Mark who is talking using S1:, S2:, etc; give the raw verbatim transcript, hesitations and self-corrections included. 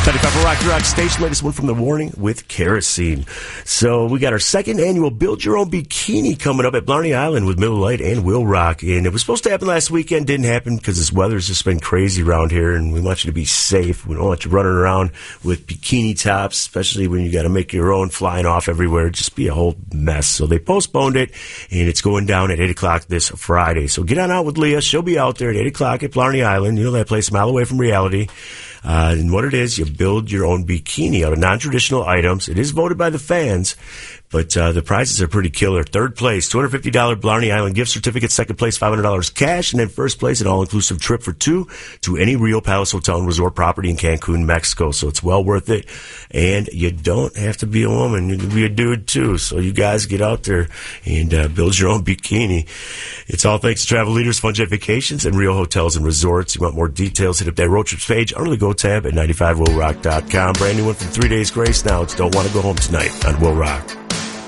S1: ten o'clock for Rock Rock Station. Latest one from the Warning with Kerosene. So we got our second annual Build Your Own Bikini coming up at Blarney Island with Miller Lite and Will Rock. And it was supposed to happen last weekend. Didn't happen because this weather's just been crazy around here. And we want you to be safe. We don't want you running around with bikini tops, especially when you got to make your own, flying off everywhere. Just be a whole mess. So they postponed it, and it's going down at eight o'clock this Friday. So get on out with Leah. She'll be out there at eight o'clock at Blarney Island. You know that place a mile away from reality. Uh, and what it is, you build your own bikini out of non-traditional items. It is voted by the fans, but uh, the prizes are pretty killer. Third place, two hundred fifty dollars Blarney Island gift certificate. Second place, five hundred dollars cash. And then first place, an all-inclusive trip for two to any Rio Palace Hotel and Resort property in Cancun, Mexico. So it's well worth it. And you don't have to be a woman. You can be a dude, too. So you guys get out there and uh, build your own bikini. It's all thanks to Travel Leaders, Fun Jet Vacations, and Rio Hotels and Resorts. You want more details, hit up that road trips page under the Go tab at ninety-five will rock dot com. Brand new one from Three Days Grace now. It's Don't Want to Go Home Tonight on Will Rock.